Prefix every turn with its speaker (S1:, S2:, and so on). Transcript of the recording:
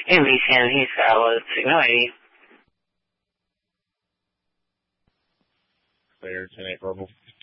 S1: NBC, he's got a load signal 80.
S2: Clear, 10-8 verbal.